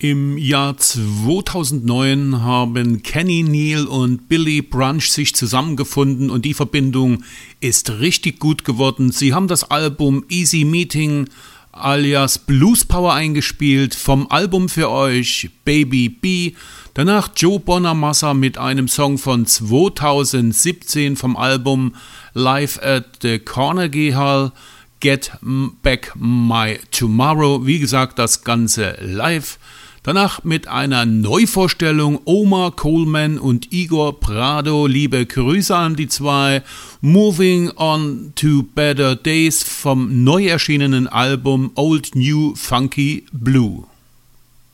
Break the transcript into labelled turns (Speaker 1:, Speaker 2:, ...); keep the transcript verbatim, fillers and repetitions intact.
Speaker 1: Im Jahr zweitausendneun haben Kenny Neal und Billy Brunch sich zusammengefunden und die Verbindung ist richtig gut geworden. Sie haben das Album Easy Meeting alias Blues Power eingespielt, vom Album für euch Baby B. Danach Joe Bonamassa mit einem Song von zweitausendsiebzehn vom Album Live at the Carnegie Hall, Get Back My Tomorrow. Wie gesagt, das Ganze live. Danach mit einer Neuvorstellung Omar Coleman und Igor Prado. Liebe Grüße an die zwei. Moving on to Better Days vom neu erschienenen Album Old New Funky Blue.